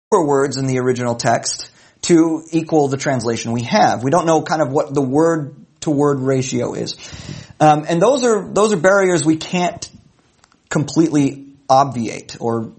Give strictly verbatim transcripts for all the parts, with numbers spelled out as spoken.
words in the original text to equal the translation we have. We don't know kind of what the word-to-word ratio is. Um, and those are those are barriers we can't completely obviate, or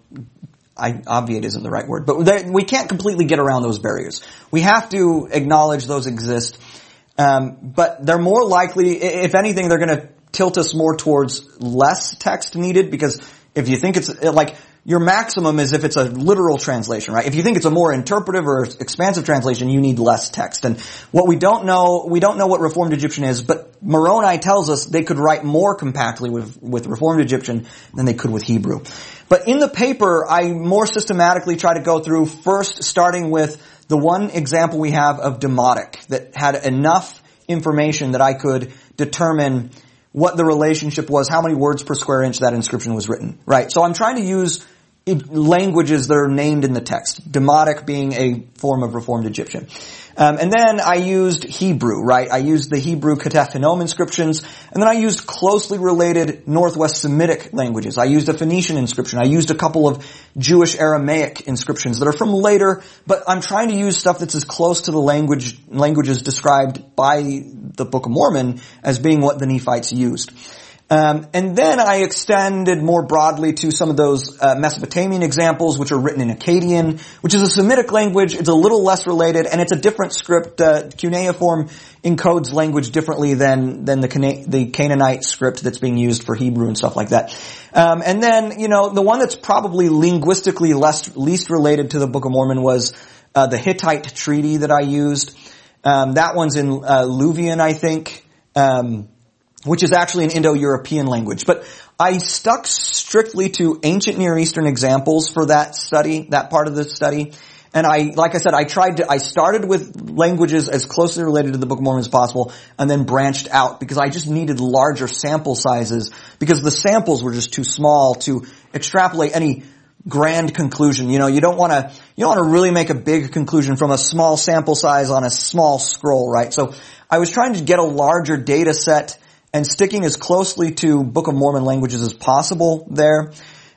I, obviate isn't the right word, but we can't completely get around those barriers. We have to acknowledge those exist, um, but they're more likely, if anything, they're going to tilt us more towards less text needed, because if you think it's like, your maximum is if it's a literal translation, right? If you think it's a more interpretive or expansive translation, you need less text. And what we don't know, we don't know what Reformed Egyptian is, but Moroni tells us they could write more compactly with, with Reformed Egyptian than they could with Hebrew. But in the paper, I more systematically try to go through, first starting with the one example we have of Demotic that had enough information that I could determine what the relationship was, how many words per square inch that inscription was written, right? So I'm trying to use languages that are named in the text, Demotic being a form of Reformed Egyptian. Um, and then I used Hebrew, right? I used the Hebrew Ketef Hinnom inscriptions, and then I used closely related Northwest Semitic languages. I used a Phoenician inscription. I used a couple of Jewish Aramaic inscriptions that are from later, but I'm trying to use stuff that's as close to the language languages described by the Book of Mormon as being what the Nephites used. Um, and then I extended more broadly to some of those uh, Mesopotamian examples, which are written in Akkadian, which is a Semitic language. It's a little less related, and it's a different script. Uh, Cuneiform encodes language differently than than the Cana- the Canaanite script that's being used for Hebrew and stuff like that. Um, and then, you know, the one that's probably linguistically less least related to the Book of Mormon was uh, the Hittite treaty that I used. Um, that one's in uh, Luvian, I think. Um, which is actually an Indo-European language. But I stuck strictly to ancient Near Eastern examples for that study, that part of the study. And I, like I said, I tried to, I started with languages as closely related to the Book of Mormon as possible, and then branched out because I just needed larger sample sizes, because the samples were just too small to extrapolate any grand conclusion. You know, you don't want to, you don't want to really make a big conclusion from a small sample size on a small scroll, right? So I was trying to get a larger data set and sticking as closely to Book of Mormon languages as possible there.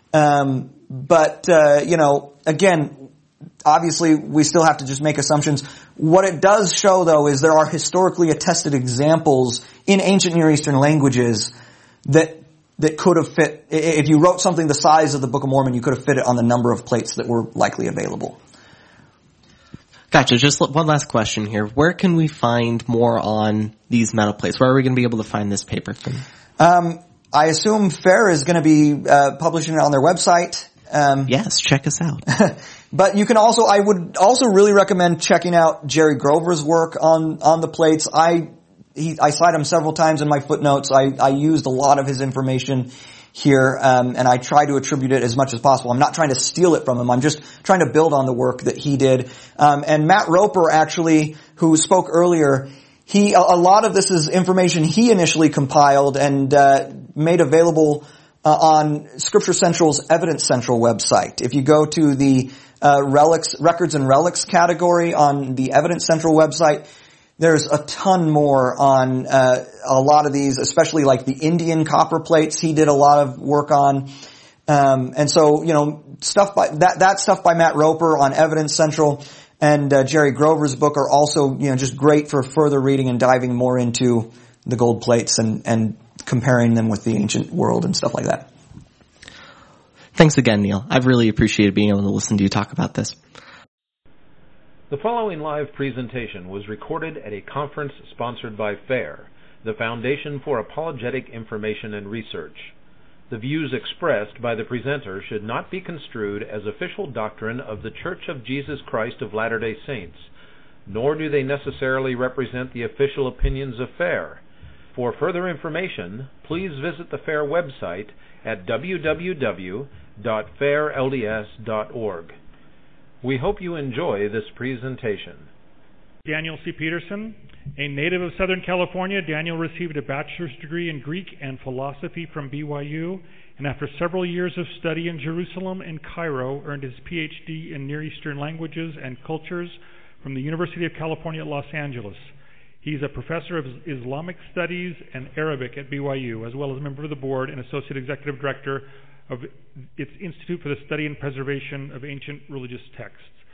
Um, but, uh, you know, again, obviously we still have to just make assumptions. What it does show, though, is there are historically attested examples in ancient Near Eastern languages that that could have fit. If you wrote something the size of the Book of Mormon, you could have fit it on the number of plates that were likely available. Gotcha. Just one last question here. Where can we find more on these metal plates? Where are we going to be able to find this paper? Um, I assume FAIR is going to be uh, publishing it on their website. Um, yes, check us out. But you can also, I would also really recommend checking out Jerry Grover's work on on the plates. I he, I cite him several times in my footnotes. I, I used a lot of his information here, um, and I try to attribute it as much as possible. I'm not trying to steal it from him. I'm just trying to build on the work that he did. Um, and Matt Roper, actually, who spoke earlier, he a, a lot of this is information he initially compiled and uh, made available uh, on Scripture Central's Evidence Central website. If you go to the uh, relics, records and relics category on the Evidence Central website, there's a ton more on uh, a lot of these, especially like the Indian copper plates he did a lot of work on. Um, and so, you know, stuff by that that stuff by Matt Roper on Evidence Central and uh, Jerry Grover's book are also, you know, just great for further reading and diving more into the gold plates and and comparing them with the ancient world and stuff like that. Thanks again, Neil. I've really appreciated being able to listen to you talk about this. The following live presentation was recorded at a conference sponsored by FAIR, the Foundation for Apologetic Information and Research. The views expressed by the presenter should not be construed as official doctrine of the Church of Jesus Christ of Latter-day Saints, nor do they necessarily represent the official opinions of FAIR. For further information, please visit the FAIR website at w w w dot fair l d s dot org. We hope you enjoy this presentation. Daniel C. Peterson, a native of Southern California, Daniel received a bachelor's degree in Greek and philosophy from B Y U, and after several years of study in Jerusalem and Cairo, earned his P H D in Near Eastern Languages and Cultures from the University of California at Los Angeles. He's a professor of Islamic Studies and Arabic at B Y U, as well as a member of the board and associate executive director of its Institute for the Study and Preservation of Ancient Religious Texts.